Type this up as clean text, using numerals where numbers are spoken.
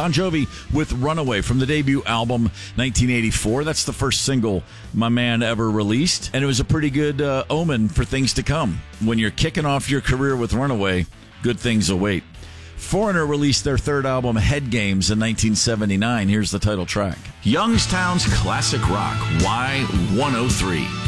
Bon Jovi with Runaway from the debut album 1984. That's the first single my man ever released, and it was a pretty good omen for things to come. When you're kicking off your career with Runaway, good things await. Foreigner released their third album, Head Games, in 1979. Here's the title track. Youngstown's classic rock, Y103.